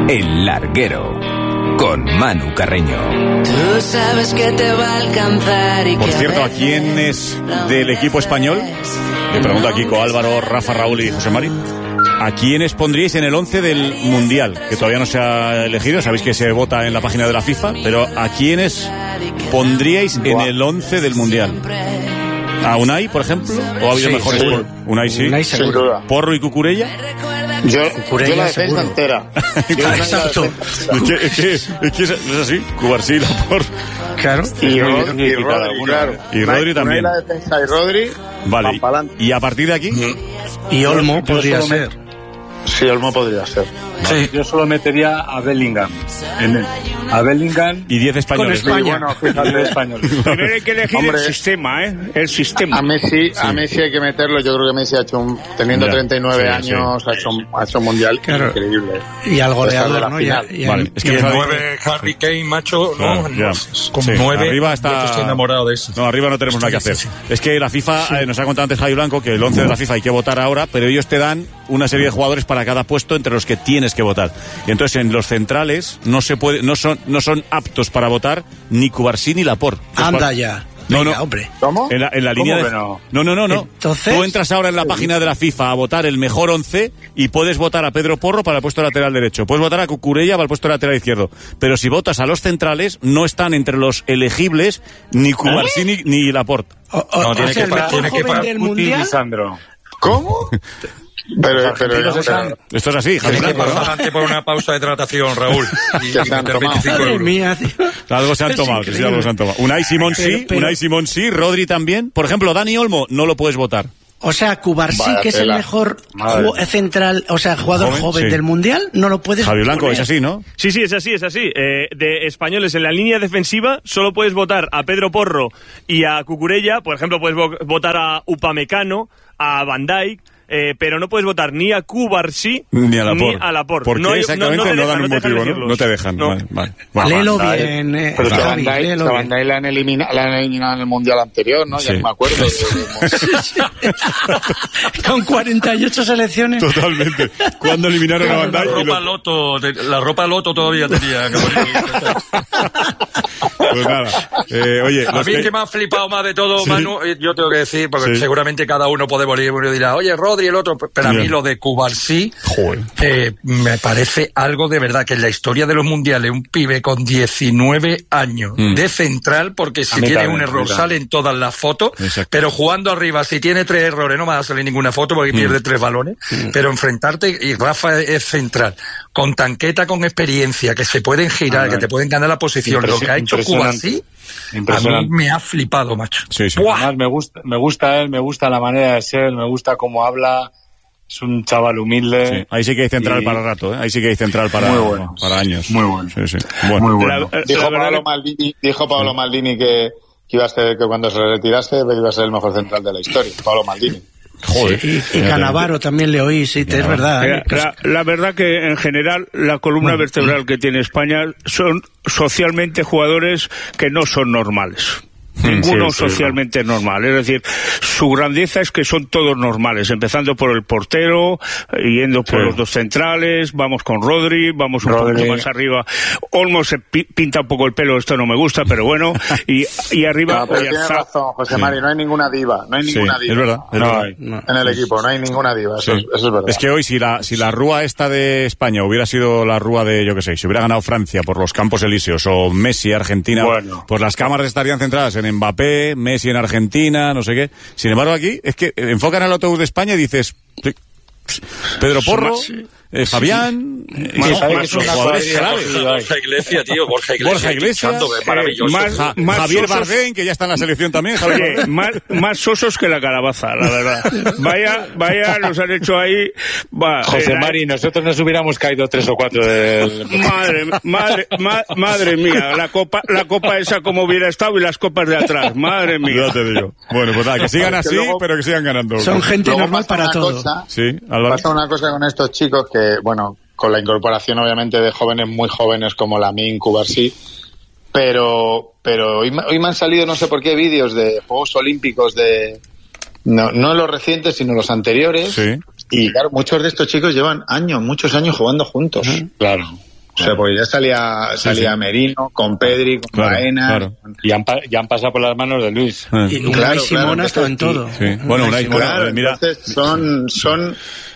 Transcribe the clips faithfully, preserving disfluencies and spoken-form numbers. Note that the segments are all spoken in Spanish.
El Larguero, con Manu Carreño. Tú sabes que te va a alcanzar y Por que cierto, ¿a quién es del equipo español? Le pregunto a Kiko, Álvaro, Rafa, Raúl y José Mari. ¿A quiénes pondríais en el once del Mundial? Que todavía no se ha elegido, sabéis que se vota en la página de la FIFA, pero ¿a quiénes pondríais en el once del Mundial? ¿A Unai, por ejemplo? ¿O ha habido Sí, mejores? sí. Por... Unai sí. Unai seguro. ¿Porro y Cucurella? Yo, Cucurella, yo la defensa seguro. entera. Yo Claro, la exacto. defensa- Es que es, que, es, que es, es así, Cubarsí, Laporte. Claro. Y muy Rodri, bien. y Rodri, claro. Y Rodri Unai- también. Unai la defensa y Rodri. Vale, van pa'lante. y a partir de aquí, Y Olmo Yo podría solo me- ser. Sí, Olmo podría ser. Sí. Yo solo metería a Bellingham. En el, a Bellingham y diez españoles. Con España. bueno, fíjate, español. Primero hay que elegir Hombre. el sistema, ¿eh? El sistema. A Messi, a Messi hay que meterlo. Yo creo que Messi ha hecho un, teniendo Ya, treinta y nueve sí, años, Ha, hecho, un- ha hecho un mundial Claro. increíble. Y al Esa de goleador, la ¿no? Ya, final. ya- Vale, es que Y el no sabéis- nueve Harry Kane, macho, Claro, no, ya. con Sí, nueve, arriba está- yo estoy enamorado de eso. No, arriba no tenemos nada que hacer. Sí, sí, Es que la FIFA, eh, nos ha contado antes Javi Blanco que el once de la FIFA hay que votar ahora, pero ellos te dan una serie de jugadores para cada puesto entre los que tienes que votar. Y entonces en los centrales no se puede, no son, no son aptos para votar ni Cubarsí ni Laporte. Anda ya. No, Venga, no. hombre. ¿Cómo? En la, en la ¿Cómo línea que de... no? no, no, no, no. Entonces- Tú entras ahora en la página de la FIFA a votar el mejor once y puedes votar a Pedro Porro para el puesto lateral derecho. Puedes votar a Cucurella para el puesto lateral izquierdo. Pero si votas a los centrales, no están entre los elegibles ni Cubarsí ni, ni Laporte. O, o- No, o tiene sea, que el pa- mejor tiene que joven pa- del Putin y mundial. Sandro. ¿Cómo? Pero, pero, argentinos pero- están- Esto es así, Javi Tienes que Blanco, ¿no? pasar antes por una pausa de hidratación, Raúl. Y, Que y se han meter tomado. veinticinco Madre euros. mía, tío. Algo se han Es tomado, que sí, increíble. algo se han tomado. Unai Simón sí, Pero- pero- Unai Simón sí, Rodri también. Por ejemplo, Dani Olmo no lo puedes votar. O sea, Cubarsí, Vaya que es el tela. mejor Madre ju- mía. central, o sea, jugador Joven, joven, sí. del mundial, no lo puedes Javi Blanco, poner. es así, ¿no? Sí, sí, es así, es así. Eh, de españoles en la línea defensiva solo puedes votar a Pedro Porro y a Cucurella. Por ejemplo, puedes vo- votar a Upamecano, a Van Dijk, eh, pero no puedes votar ni a Cubarsí Ni a Laporte. ni a Laporte. ¿Por qué No hay- exactamente? No, te dan dejan, un no te dejan motivo, ¿no? elegirlos. No te dejan. No. Vale, vale, vale. Léelo Van Dijk. bien, eh, Pero que a Javi, Van Dijk, léelo que a Van bien. Dijk la han eliminado, la han eliminado en el mundial anterior, ¿no? Sí. Ya no me acuerdo. Con cuarenta y ocho selecciones. Totalmente. Cuando eliminaron a Van La Dijk y ropa lo- loto, te- la ropa loto todavía tenía. Pues nada. Eh, oye, A los mí que- que me ha flipado más de todo, Sí. Manu, eh, yo tengo que decir, porque Sí. seguramente cada uno puede morir, uno dirá, oye, Rodri, el otro, pero a mí Bien. lo de Cubarsí Joder. eh, me parece algo de verdad, que en la historia de los mundiales, un pibe con diecinueve años Mm. de central, porque si mí tiene también, un a error mí también. salen todas las fotos, Exacto. pero jugando arriba, si tiene tres errores, no me va a salir ninguna foto porque pierde tres balones, pero enfrentarte, y Rafa es central, con tanqueta, con experiencia, que se pueden girar, Ah, que te pueden ganar la posición, lo que ha hecho impresionante. Cubarsí, a mí Impresionante. me ha flipado, macho. Sí, sí. ¡Buah! Además, me gusta, me gusta él, me gusta la manera de ser, me gusta cómo habla. Es un chaval humilde. Sí, ahí sí que hay central Y- para rato, ¿eh? Ahí sí que hay central para, Muy bueno. para años. Muy bueno. Sí, sí. Bueno. Muy bueno. La- Dijo la verdad Paolo que- Maldini, dijo Paolo Maldini que, que iba a ser, que cuando se retirase iba a ser el mejor central de la historia. Paolo Maldini. Joder. Y, y Canavaro también le oí, sí, es verdad. Mira, eh, que- la, la verdad que en general la columna vertebral que tiene España son socialmente jugadores que no son normales. Ninguno sí, sí, socialmente normal. Es decir, su grandeza es que son todos normales, empezando por el portero, yendo por Sí. los dos centrales, vamos con Rodri, vamos un Rodri. poquito más arriba. Olmo se pi- pinta un poco el pelo, esto no me gusta, pero bueno. Y, y arriba, No, pero Oyarzá- tienes razón, José Sí. Mari, no hay ninguna diva, no hay Sí, ninguna es diva. verdad. Es, No verdad. hay. no. En el equipo, no hay ninguna diva, eso, Sí. es, eso es verdad. Es que hoy, si la, si la rúa esta de España hubiera sido la rúa de, yo qué sé, si hubiera ganado Francia por los Campos Elíseos o Messi, Argentina, Bueno. pues las cámaras estarían centradas en Mbappé, Messi en Argentina, no sé qué. Sin embargo, aquí es que enfocan al autobús de España y dices, sí, Pedro Porro, eh, Fabián, eh, Más- son- ¿sabe son que es una jugadores cosa- clave. Borja Iglesias, tío, Borja Iglesias. Borja Iglesias, pinchando, que es eh, maravilloso. más- Ja- más Javier sosos- Bardem, que ya está en la selección también. Javier Oye, Bardem. más, más sosos que la calabaza, la verdad. Vaya, vaya, nos han hecho ahí. Va, José eh, la- Mari, nosotros nos hubiéramos caído tres o cuatro del... Madre, madre, ma- madre mía, la copa, la copa esa como hubiera estado y las copas de atrás, madre mía. Ya te digo. Bueno, pues nada, que sigan Es que así, luego- pero que sigan ganando. Son gente Luego normal pasa para una todo. cosa- Sí, Álvaro. Pasa una cosa con estos chicos que, bueno, con la incorporación obviamente de jóvenes muy jóvenes como Lamine, Cubarsí, pero pero hoy, me- hoy me han salido no sé por qué vídeos de Juegos Olímpicos de no, no los recientes sino los anteriores Sí. y claro, muchos de estos chicos llevan años, muchos años jugando juntos. Claro. O sea, porque ya salía, salía sí, sí. Merino, con Pedri, con claro, Baena. Claro. Y han, ya han pasado por las manos de Luis. Eh. Y Unai claro, Simón claro, estado en todo. Sí. Bueno, Unai Simón, claro, mira. Entonces son, son,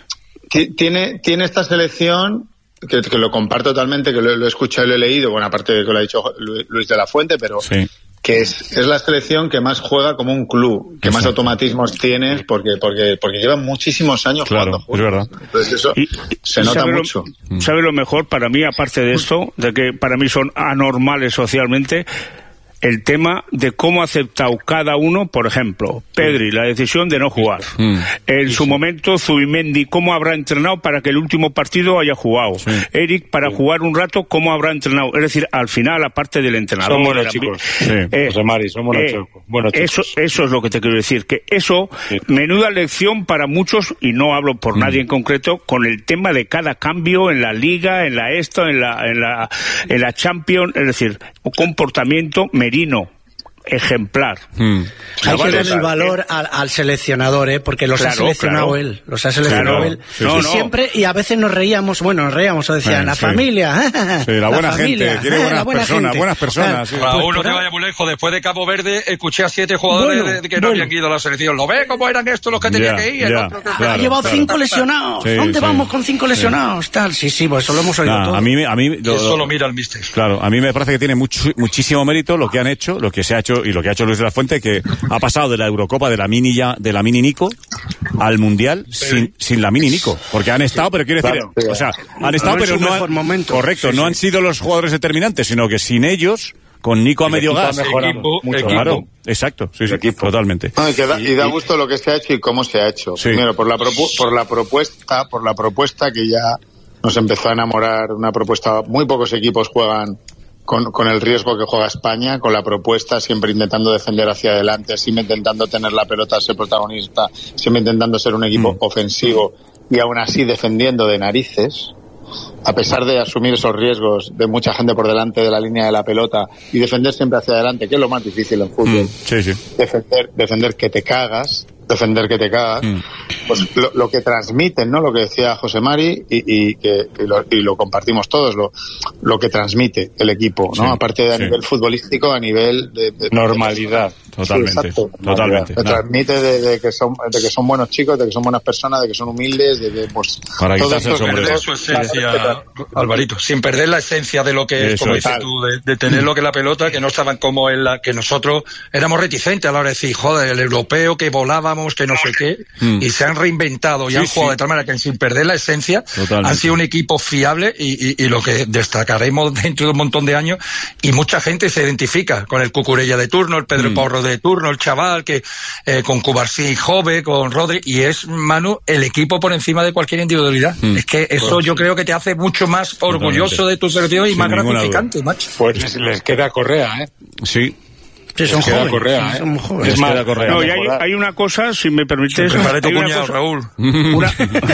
tiene, tiene esta selección que, que lo comparto totalmente, que lo, lo he escuchado y lo he leído, bueno, aparte de que lo ha dicho Luis de la Fuente, pero sí. que es, es la selección que más juega como un club, que Exacto. más automatismos tienes, porque porque porque llevan muchísimos años claro, jugando juntos. Es verdad. Entonces eso y, se y nota sabe mucho. Lo, ¿Sabe lo mejor para mí, aparte de esto, de que para mí son anormales socialmente? El tema de cómo ha aceptado cada uno, por ejemplo, Pedri, la decisión de no jugar. Mm. En sí, su sí. momento, Zubimendi, cómo habrá entrenado para que el último partido haya jugado. Sí. Eric, para sí. jugar un rato, cómo habrá entrenado. Es decir, al final, aparte del entrenador... Son buenos chicos. Sí. Eh, José Mari, son buenos, eh, chicos. buenos eso, chicos. Eso es lo que te quiero decir, que eso, sí. menuda lección para muchos, y no hablo por mm. nadie en concreto, con el tema de cada cambio en la Liga, en la esto, en la, en la, en la Champions, es decir, un comportamiento Merino. Ejemplar. Mm. Hay que darle el valor al, al seleccionador, ¿eh? Porque los claro, ha seleccionado claro. él. Los ha seleccionado claro. él. Sí, no, y no. siempre, y a veces nos reíamos, bueno, nos reíamos, o decían, eh, la sí. familia. Sí, la, la buena familia, gente, quiere buenas buena personas, gente. buenas personas. Claro. Sí. Para pues uno que vaya muy lejos, después de Cabo Verde, escuché a siete jugadores bueno, de, que no bueno. habían ido a la selección. ¿Lo ve cómo eran estos los que tenían yeah, que ir? Yeah, otro que... claro, ha llevado claro. cinco lesionados. Sí, ¿Dónde sí. vamos con cinco lesionados? Sí. Tal, sí, sí, pues eso lo hemos oído nah, todo. A mí, a mí, lo, eso lo mira el míster. Claro, a mí me parece que tiene mucho, muchísimo mérito lo que han hecho, lo que se ha hecho y lo que ha hecho Luis de la Fuente, que ha pasado de la Eurocopa de la mini ya, de la mini Nico al Mundial sí. sin, sin la mini Nico, porque han estado, pero quiero decir, claro, o sea, han estado, pero no han, momento. correcto, sí, no sí. han sido los jugadores determinantes, sino que sin ellos, con Nico a medio gas, equipo, mucho, equipo. claro, exacto, sí, sí, equipo. totalmente. No, y, que da, y da gusto lo que se ha hecho y cómo se ha hecho. Sí. Primero por la propu- por la propuesta, por la propuesta que ya nos empezó a enamorar, una propuesta, muy pocos equipos juegan Con, con el riesgo que juega España, con la propuesta, siempre intentando defender hacia adelante, siempre intentando tener la pelota, ser protagonista, siempre intentando ser un equipo mm. ofensivo y aún así defendiendo de narices, a pesar de asumir esos riesgos de mucha gente por delante de la línea de la pelota y defender siempre hacia adelante, que es lo más difícil en fútbol. Mm. Sí, sí. Defender, defender que te cagas, defender que te cagas, mm. pues lo, lo que transmiten, ¿no? Lo que decía José Mari y, y que y lo, y lo compartimos todos, lo, lo que transmite el equipo, ¿no? Sí, aparte de a sí. nivel futbolístico, a nivel de, de normalidad. De, totalmente, sí, exacto, totalmente. Te transmite de, de que son de que son buenos chicos, de que son buenas personas, de que son humildes, de que pues para quitarse el sombrero. Su esencia, Alvarito, sin perder la esencia de lo que es, como dices tú, de, de tener lo que es la pelota, que no estaban como en la que nosotros éramos reticentes a la hora de decir, joder, el europeo que volábamos, que no sé qué, mm. y se han reinventado y sí, han jugado sí. de tal manera que sin perder la esencia Totalmente. han sido un equipo fiable y, y, y lo que destacaremos dentro de un montón de años, y mucha gente se identifica con el Cucurella de turno, el Pedro mm. Porro de turno, el chaval que eh, con Cubarsí Jove, con Rodri, y es, Manu, el equipo por encima de cualquier individualidad. Mm. Es que eso pues, yo creo que te hace mucho más orgulloso Totalmente. de tu selección y Sin más gratificante, duda. macho. Pues les, les queda Correa, ¿eh? Sí. Sí, son jóvenes, Correa, sí, ¿eh? son jóvenes. Es más, Correa. No, y hay, hay una cosa, si me permites. Prepárate hay una cuñado, cosa, Raúl. Una,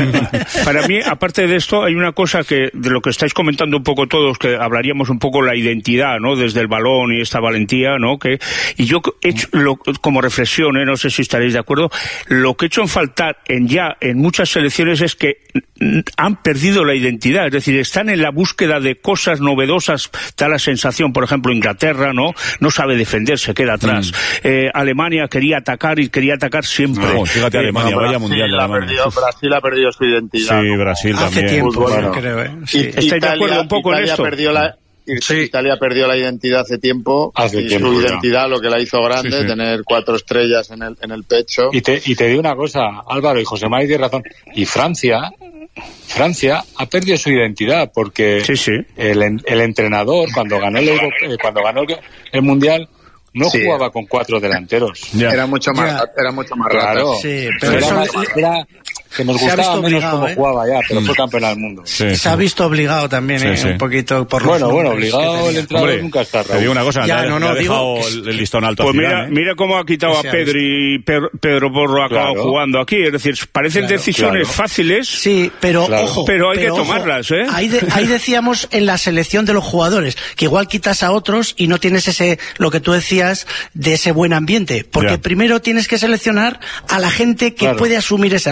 para mí, aparte de esto, hay una cosa que, de lo que estáis comentando un poco todos, que hablaríamos un poco la identidad, ¿no? Desde el balón y esta valentía, ¿no? Que, y yo he hecho, lo, como reflexión, ¿eh? No sé si estaréis de acuerdo, lo que he hecho en faltar en ya, en muchas selecciones es que han perdido la identidad, es decir, están en la búsqueda de cosas novedosas, da la sensación, por ejemplo, Inglaterra, ¿no? No sabe defender, se queda atrás. Mm. Eh, Alemania quería atacar y quería atacar siempre. No, fíjate, eh, Alemania, no, vaya mundial de Alemania. Perdido, Brasil ha perdido su identidad. Sí, Brasil Hace también. tiempo, bueno. creo, ¿eh? Sí. ¿Estáis Italia, de acuerdo un poco Italia en esto? Perdió la, sí. Italia perdió la identidad hace tiempo. Hace y tiempo, su ya. identidad, lo que la hizo grande, sí, sí. tener cuatro estrellas en el, en el pecho. Y te, y te digo una cosa, Álvaro, y José Mari tiene razón. Y Francia... Francia ha perdido su identidad porque sí, sí. El, el entrenador cuando ganó el Euro, eh, cuando ganó el, el Mundial no sí. jugaba con cuatro delanteros. Ya. Era mucho más ya. era mucho más claro. Sí, pero era, eso más, era que nos gustaba menos obligado, cómo ¿eh? jugaba ya, pero mm. fue campeón del mundo. Sí, se sí. ha visto obligado también, sí, ¿eh? Sí. Un poquito por Bueno, los bueno, obligado el entrenador Hombre, nunca está. Raúl. Te digo una cosa, ya, le, no, no, le ha dejado digo el, el listón alto. Pues a Zidane, mira, ¿eh? mira cómo ha quitado a Pedri y Pedro, Pedro Porro acaba claro. jugando aquí. Es decir, parecen claro, decisiones claro. fáciles. Sí, pero claro. ojo. Pero hay pero que tomarlas, ojo, ¿eh? Ahí, de, ahí decíamos en la selección de los jugadores que igual quitas a otros y no tienes ese, lo que tú decías, de ese buen ambiente. Porque ya. primero tienes que seleccionar a la gente que claro. puede asumir ese rol. Correcto.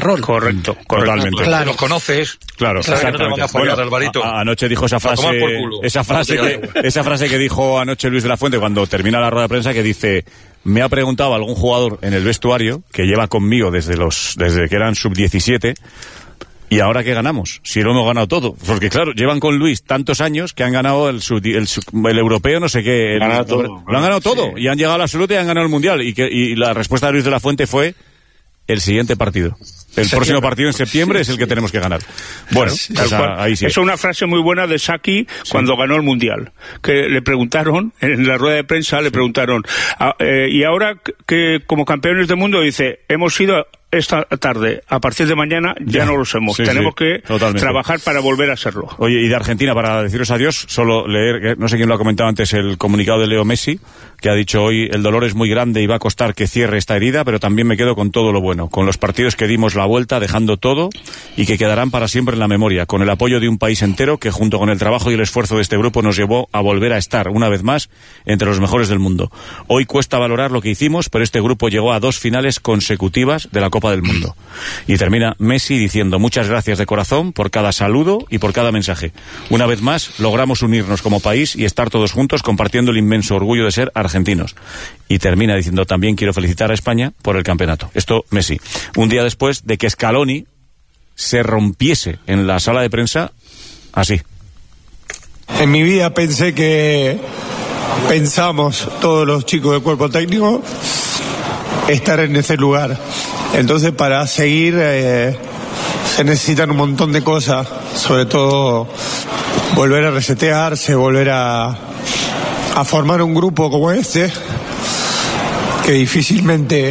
Correcto, totalmente. Claro. Los conoces. Claro, claro, no te van a fallar, bueno, Alvarito. A, anoche dijo esa frase, esa frase que, esa frase que dijo anoche Luis de la Fuente cuando termina la rueda de prensa, que dice: me ha preguntado algún jugador en el vestuario que lleva conmigo desde los, desde que eran sub diecisiete, ¿y ahora qué ganamos? Si lo hemos ganado todo. Porque claro, llevan con Luis tantos años que han ganado el, sub, el, el europeo, no sé qué. El, ganado todo, lo han ganado todo. Sí. Y han llegado a la absoluta y han ganado el mundial. Y, que, y la respuesta de Luis de la Fuente fue: el siguiente partido. El septiembre. Próximo partido en septiembre sí, es el que sí. tenemos que ganar. Bueno, sí, o sea, ahí sí. Es una frase muy buena de Saki sí. cuando ganó el Mundial. Que le preguntaron, en la rueda de prensa, le preguntaron, ah, eh, y ahora que como campeones del mundo, dice, hemos sido esta tarde, a partir de mañana ya, ya no lo somos. Sí, Tenemos sí, que totalmente. trabajar para volver a serlo. Oye, y de Argentina, para deciros adiós, solo leer, no sé quién lo ha comentado antes, el comunicado de Leo Messi, que ha dicho hoy: el dolor es muy grande y va a costar que cierre esta herida, pero también me quedo con todo lo bueno, con los partidos que dimos la vuelta dejando todo y que quedarán para siempre en la memoria, con el apoyo de un país entero que junto con el trabajo y el esfuerzo de este grupo nos llevó a volver a estar una vez más entre los mejores del mundo. Hoy cuesta valorar lo que hicimos, pero este grupo llegó a dos finales consecutivas de la Copa del Mundo. Y termina Messi diciendo: muchas gracias de corazón por cada saludo y por cada mensaje. Una vez más logramos unirnos como país y estar todos juntos compartiendo el inmenso orgullo de ser argentinos. Y termina diciendo: también quiero felicitar a España por el campeonato. Esto Messi, un día después de que Scaloni se rompiese en la sala de prensa así. En mi vida pensé que pensamos todos los chicos del cuerpo técnico estar en ese lugar. Entonces, para seguir eh, se necesitan un montón de cosas, sobre todo volver a resetearse, volver a, a formar un grupo como este, que difícilmente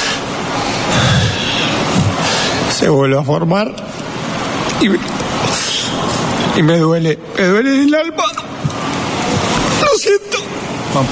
se vuelve a formar, y, y me duele, me duele el alma, lo siento. Vamos.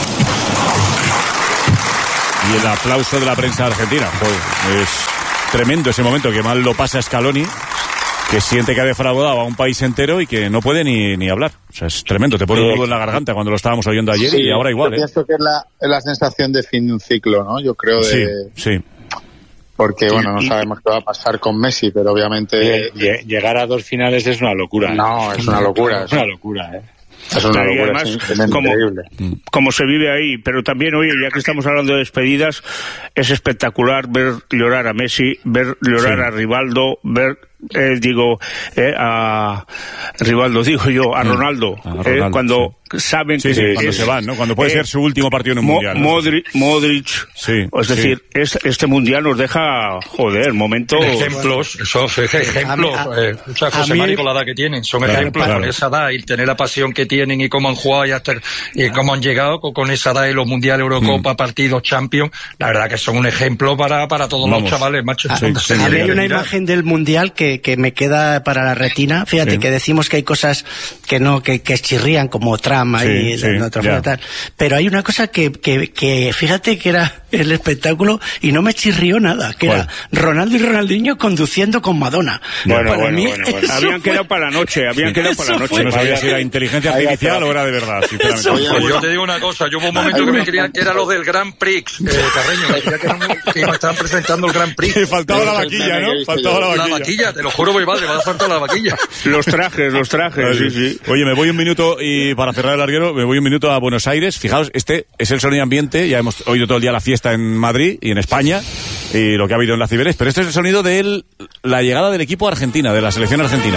Y el aplauso de la prensa argentina. Joder, es tremendo ese momento, que mal lo pasa Scaloni, que siente que ha defraudado a un país entero y que no puede ni, ni hablar. O sea, es tremendo, te pone un nudo en la garganta cuando lo estábamos oyendo ayer, sí, y ahora igual. Yo pienso ¿eh? que es la, es la sensación de fin de un ciclo, ¿no? Yo creo de... Sí, sí. Porque, bueno, no sabemos qué va a pasar con Messi, pero obviamente... Llegar a dos finales es una locura. No, es una locura. Es una locura, ¿eh? Es una locura, además, es como, increíble. como se vive ahí, pero también, oye, ya que estamos hablando de despedidas, es espectacular ver llorar a Messi, ver llorar sí. a Rivaldo, ver, eh, digo, eh, a Rivaldo, digo yo, a Ronaldo, a Ronaldo eh, cuando sí. saben sí, que sí, es, cuando se van, ¿no? Cuando puede eh, ser su último partido en un Mo, mundial. ¿no? Modric, Modric sí, es decir, sí. es, este mundial nos deja, joder, momentos... Ejemplos, esos ejemplos, eh, o sea, José Mari con la edad que tienen, son claro, ejemplos claro. con esa edad y tener la pasión que tienen y cómo han jugado y, hasta, y cómo han llegado con, con esa edad en los mundiales, Eurocopa, mm. partidos, Champions, la verdad que son un ejemplo para, para todos Vamos. los chavales, macho. A, sí, sí, a mí hay una imagen del mundial que, que me queda para la retina, fíjate sí. que decimos que hay cosas que no, que, que chirrían como trama sí, y sí, de otra forma tal, pero hay una cosa que, que, que fíjate que era el espectáculo y no me chirrió nada, que ¿Cuál? era Ronaldo y Ronaldinho conduciendo con Madonna. Bueno, para bueno, mí bueno, bueno. Habían fue... quedado para la noche, habían sí. quedado para la noche. No sabía si era inteligencia artificial o era de verdad, sinceramente. Oye, pues yo te digo una cosa, yo hubo un momento que me creían que era lo del Grand Prix, eh, Carreño, me creía que, era un, que me estaban presentando el Grand Prix. Faltaba la vaquilla, ¿no? Faltaba la vaquilla. La vaquilla, te lo juro, voy vale, va a faltar la vaquilla. Los trajes, los trajes, sí, sí. Oye, me voy un minuto y para cerrar el larguero, me voy un minuto a Buenos Aires. Fijaos, este es el sonido ambiente, ya hemos oído todo el día la fiesta en Madrid y en España y lo que ha habido en la Cibeles, pero este es el sonido de el, la llegada del equipo argentina, de la selección argentina.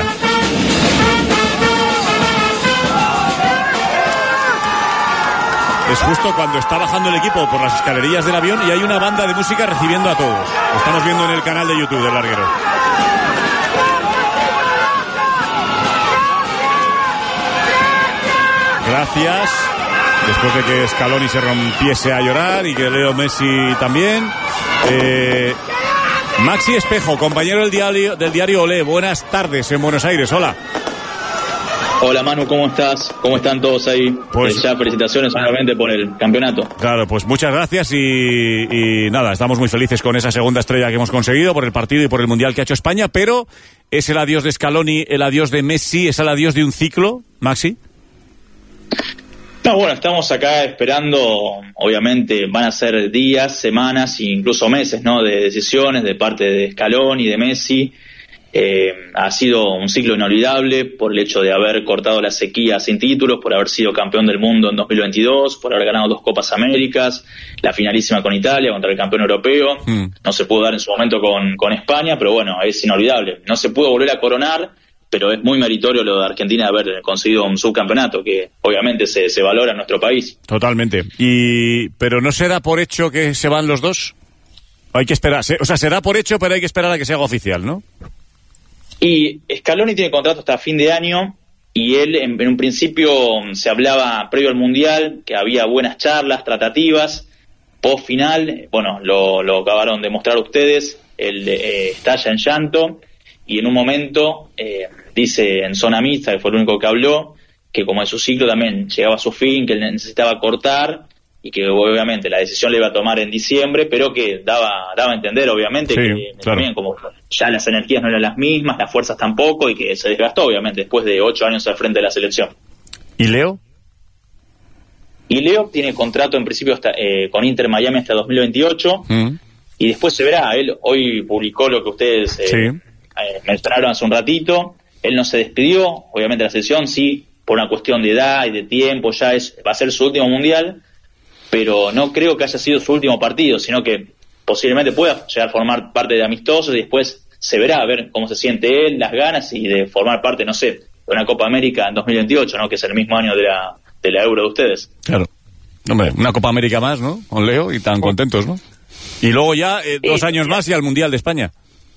Es justo cuando está bajando el equipo por las escalerillas del avión y hay una banda de música recibiendo a todos. Lo estamos viendo en el canal de YouTube del larguero. Gracias. Después de que Scaloni se rompiese a llorar y que Leo Messi también. Eh, Maxi Espejo, compañero del diario, del diario Olé. Buenas tardes en Buenos Aires. Hola. Hola Manu, ¿cómo estás? ¿Cómo están todos ahí? Pues, ya felicitaciones obviamente por el campeonato. Claro, pues muchas gracias y, y nada, estamos muy felices con esa segunda estrella que hemos conseguido por el partido y por el Mundial que ha hecho España, pero ¿es el adiós de Scaloni, el adiós de Messi, es el adiós de un ciclo, Maxi? No, bueno, estamos acá esperando, obviamente van a ser días, semanas e incluso meses, ¿no? De decisiones de parte de Scaloni, de Messi. Eh, ha sido un ciclo inolvidable por el hecho de haber cortado la sequía sin títulos, por haber sido campeón del mundo en dos mil veintidós, por haber ganado dos Copas Américas, la finalísima con Italia contra el campeón europeo. Mm. No se pudo dar en su momento con, con España, pero bueno, es inolvidable. No se pudo volver a coronar, pero es muy meritorio lo de Argentina de haber conseguido un subcampeonato que obviamente se, se valora en nuestro país. Totalmente. Y pero ¿no se da por hecho que se van los dos? Hay que esperar. O sea, se da por hecho, pero hay que esperar a que se haga oficial, ¿no? Y Scaloni tiene contrato hasta fin de año y él en, en un principio se hablaba previo al Mundial que había buenas charlas, tratativas, post final, bueno, lo, lo acabaron de mostrar ustedes, él eh, estalla en llanto y en un momento eh, dice en zona mixta, que fue el único que habló, que como en su ciclo también llegaba a su fin, que él necesitaba cortar y que obviamente la decisión la iba a tomar en diciembre, pero que daba daba a entender obviamente sí, que claro. también como ya las energías no eran las mismas, las fuerzas tampoco, y que se desgastó obviamente después de ocho años al frente de la selección. ¿Y Leo? Y Leo tiene contrato en principio hasta, eh, con Inter Miami hasta dos mil veintiocho, mm. y después se verá. Él hoy publicó lo que ustedes eh, sí. eh, mencionaron hace un ratito. Él no se despidió, obviamente la selección sí, por una cuestión de edad y de tiempo, ya es va a ser su último mundial, pero no creo que haya sido su último partido, sino que posiblemente pueda llegar a formar parte de amistosos y después se verá a ver cómo se siente él, las ganas y de formar parte, no sé, de una Copa América en dos mil veintiocho, ¿no? Que es el mismo año de la de la Euro de ustedes. Claro. Hombre, una Copa América más, ¿no? Con Leo y tan contentos, ¿no? Y luego ya eh, dos eh, años más y al Mundial de España.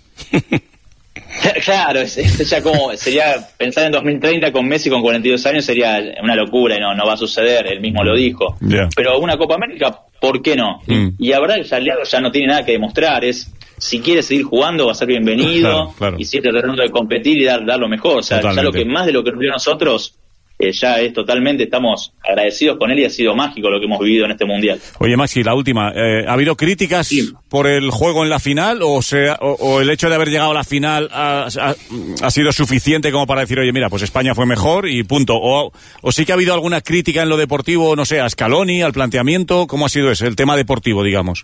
Claro, es, es ya como sería pensar en dos mil treinta con Messi con cuarenta y dos años sería una locura y no no va a suceder, él mismo lo dijo. Yeah. Pero una Copa América, ¿por qué no? Mm. Y, y la verdad que ya Leo ya no tiene nada que demostrar, es si quiere seguir jugando va a ser bienvenido, claro, claro. y siempre tratando de competir y dar, dar lo mejor, o sea, totalmente. Ya lo que más de lo que nos dio a nosotros Eh, ya es totalmente, estamos agradecidos con él y ha sido mágico lo que hemos vivido en este Mundial. Oye, Maxi, la última, eh, ¿ha habido críticas sí. por el juego en la final o, sea, o, o el hecho de haber llegado a la final ha, ha, ha sido suficiente como para decir, oye, mira, pues España fue mejor y punto? O, o sí que ha habido alguna crítica en lo deportivo, no sé, a Scaloni, al planteamiento, ¿cómo ha sido ese, el tema deportivo, digamos?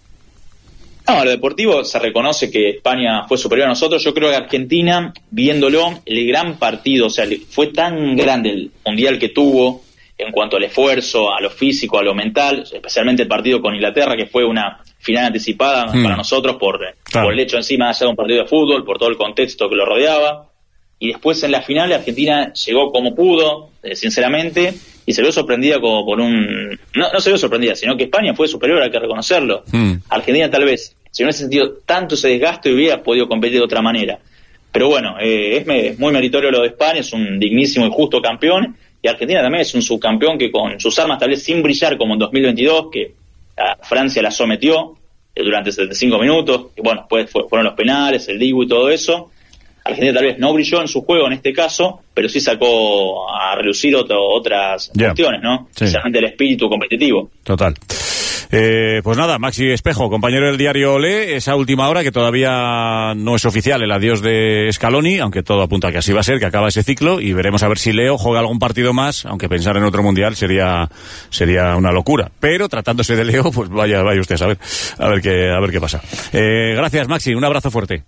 No, lo deportivo se reconoce que España fue superior a nosotros. Yo creo que Argentina, viéndolo, el gran partido, o sea, fue tan grande el mundial que tuvo en cuanto al esfuerzo, a lo físico, a lo mental, especialmente el partido con Inglaterra, que fue una final anticipada mm. para nosotros por, claro. por el hecho encima de ser un partido de fútbol, por todo el contexto que lo rodeaba. Y después en la final Argentina llegó como pudo, eh, sinceramente, y se vio sorprendida como por un... No, no se vio sorprendida, sino que España fue superior, hay que reconocerlo. Mm. Argentina tal vez, si no hubiese sentido tanto ese desgaste, hubiera podido competir de otra manera. Pero bueno, eh, es, me, es muy meritorio lo de España, es un dignísimo y justo campeón, y Argentina también es un subcampeón que con sus armas tal vez sin brillar como en dos mil veintidós, que a Francia la sometió eh, durante setenta y cinco minutos, y bueno, después fue, fueron los penales, el Dibu y todo eso. Argentina tal vez no brilló en su juego en este caso, pero sí sacó a relucir otro, otras yeah. cuestiones, ¿no? Sí. Especialmente el espíritu competitivo. Total. Eh, pues nada, Maxi Espejo, compañero del diario Olé, esa última hora que todavía no es oficial el adiós de Scaloni, aunque todo apunta a que así va a ser, que acaba ese ciclo, y veremos a ver si Leo juega algún partido más, aunque pensar en otro mundial sería sería una locura. Pero tratándose de Leo, pues vaya, vaya usted a ver, a ver qué, a ver qué pasa. Eh, gracias, Maxi, un abrazo fuerte.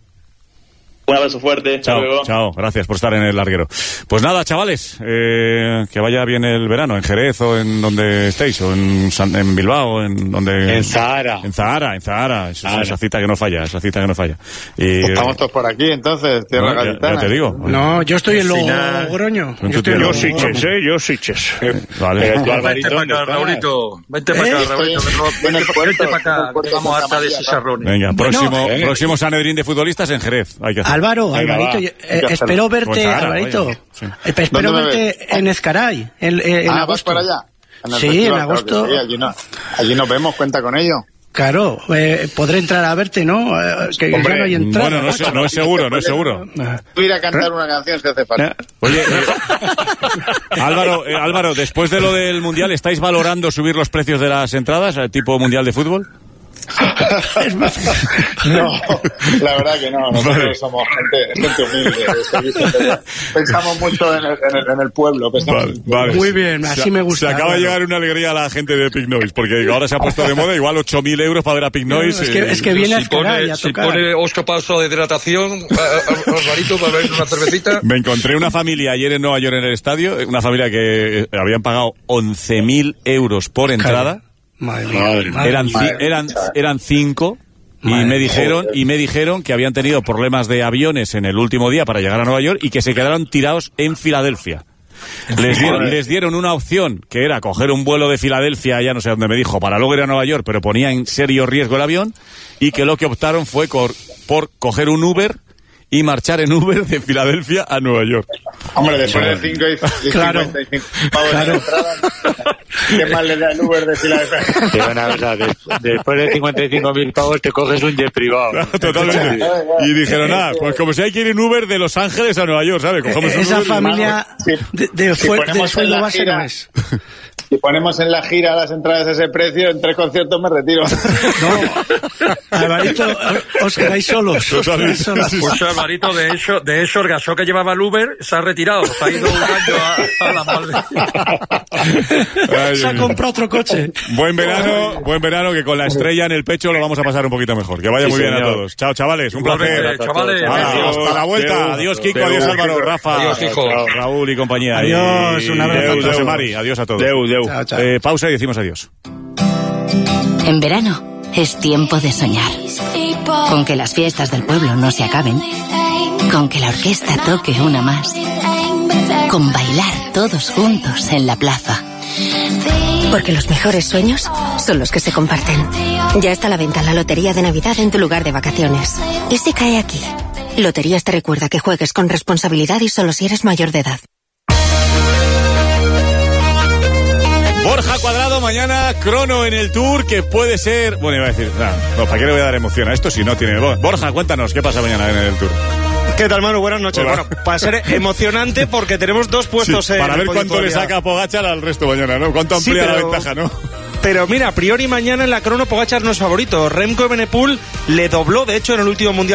Un abrazo fuerte. Chao, luego. Chao, gracias por estar en el larguero. Pues nada, chavales, eh, que vaya bien el verano, en Jerez o en donde estéis, o en, San, en Bilbao, en donde... En Zahara. En Zahara, en Zahara, esa, Zahara. esa cita que no falla, esa cita que no falla. Y, Estamos todos por aquí, entonces, tierra no, ya, ya te digo. No, yo estoy en Logroño. Yo estoy en Yo Siches, eh, yo Siches. Eh, vale. Pero tú, Alvarito, vente para acá, Raulito. Vente para acá, Raulito. Vente para acá, estamos harta de chicharrones. Venga, próximo, próximo Sanedrín de futbolistas en Jerez. Hay que hacer. Álvaro, Alvarito. Eh, espero verte, pues ahora, Alvarito. Vaya, sí. Espero verte en Ezcaray. En, en ah, agosto. ¿vas para allá? En sí, festival, en agosto. Sí, allí, no, allí nos vemos, cuenta con ello. Claro, eh, podré entrar a verte, ¿no? Eh, que Hombre, ya no hay entrada. Bueno, no es, no es seguro, no es seguro. Tú ir a cantar una canción si hace falta. Oye, eh, Álvaro, eh, Álvaro, después de lo del Mundial, ¿estáis valorando subir los precios de las entradas, tipo Mundial de Fútbol? No, la verdad que no. Nosotros vale. somos gente, gente humilde. Pensamos mucho en el, en el, en el pueblo. Vale, vale. Muy bien, así se, me gusta. Se acaba bueno. de llegar una alegría a la gente de Pig Noise, porque ahora se ha puesto de moda igual ocho mil euros para ver a Pig Noise. No, es, que, eh, es que viene si a pone, a Si pone ocho pasos de hidratación, Alvarito, para ver una cervecita. Me encontré una familia ayer en Nueva York en el estadio, una familia que habían pagado once mil euros por entrada. Madre mía, madre eran, madre eran, eran cinco y madre me dijeron y me dijeron que habían tenido problemas de aviones en el último día para llegar a Nueva York y que se quedaron tirados en Filadelfia. Les dieron, les dieron una opción que era coger un vuelo de Filadelfia, ya no sé dónde me dijo, para luego ir a Nueva York, pero ponía en serio riesgo el avión, y que lo que optaron fue por, por coger un Uber y marchar en Uber de Filadelfia a Nueva York. Hombre, después de cinco y claro. cincuenta y cinco pavos claro. de entrada, ¿qué más le da el Uber de Filadelfia? Te van a ver, de, después de cincuenta y cinco mil pavos te coges un jet privado. Claro, totalmente. Y dijeron, nada, ah, pues como si hay que ir en Uber de Los Ángeles a Nueva York, ¿sabes? Cogemos Esa un familia de, de, de, si fue, de sueldo base no es. Si ponemos en la gira las entradas a ese precio, en tres conciertos me retiro. No, Alvarito, os quedáis solos. Os quedáis solos. Pues Alvarito, de hecho, de hecho, el gasó que llevaba el Uber se ha retirado, se ha ido un año a, a la madre. Se ha comprado otro coche. Buen verano, buen verano, que con la estrella en el pecho lo vamos a pasar un poquito mejor. Que vaya sí, muy señor. bien a todos. Chao, chavales, un placer. Chavales, adiós, hasta la vuelta. Adiós, adiós Kiko, Deu, adiós Álvaro, Rafa, adiós, hijo. Raúl y compañía. Adiós, y, un abrazo. Deu, José Mari, adiós a todos. Deu, deu. Chao, chao. Eh, pausa y decimos adiós. En verano es tiempo de soñar. Con que las fiestas del pueblo no se acaben. Con que la orquesta toque una más. Con bailar todos juntos en la plaza. Porque los mejores sueños son los que se comparten. Ya está a la venta la Lotería de Navidad en tu lugar de vacaciones. ¿Y si cae aquí? Loterías te recuerda que juegues con responsabilidad y solo si eres mayor de edad. Borja Cuadrado, mañana crono en el Tour, que puede ser... Bueno, iba a decir, nah, no, ¿para qué le voy a dar emoción a esto si no tiene... Borja, cuéntanos, ¿qué pasa mañana en el Tour? ¿Qué tal, Manu? Buenas noches. Hola. Bueno, va a ser emocionante porque tenemos dos puestos sí, en para ver cuánto todavía. le saca a Pogačar al resto mañana, ¿no? Cuánto amplía sí, pero, la ventaja, ¿no? Pero mira, a priori mañana en la crono Pogačar no es favorito. Remco Evenepoel le dobló, de hecho, en el último Mundial